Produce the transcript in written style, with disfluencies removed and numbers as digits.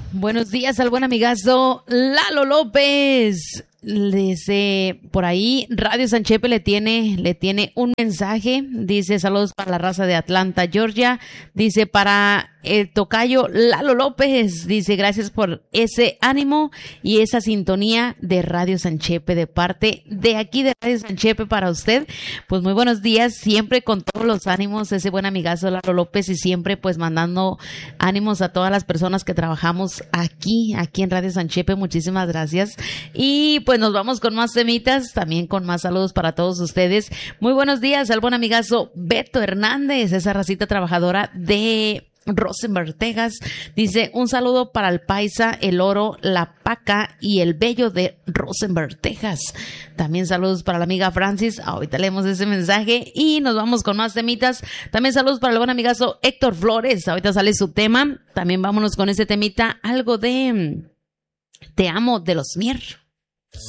Buenos días al buen amigazo Lalo López. Desde por ahí, Radio San Chepe le tiene un mensaje. Dice, saludos para la raza de Atlanta, Georgia. Dice, para el tocayo Lalo López. Dice, gracias por ese ánimo y esa sintonía de Radio San Chepe, de parte de aquí de Radio San Chepe para usted. Pues muy buenos días, siempre con todos los ánimos, ese buen amigazo Lalo López, y siempre pues mandando ánimos a todas las personas que trabajamos aquí en Radio San Chepe. Muchísimas gracias. Y pues nos vamos con más temitas, también con más saludos para todos ustedes. Muy buenos días al buen amigazo Beto Hernández, esa racita trabajadora de Rosenberg, Texas. Dice, un saludo para el Paisa, el Oro, la Paca y el Bello de Rosenberg, Texas. También saludos para la amiga Francis. Ahorita leemos ese mensaje y nos vamos con más temitas. También saludos para el buen amigazo Héctor Flores. Ahorita sale su tema. También vámonos con ese temita, algo de Te amo de los Mier.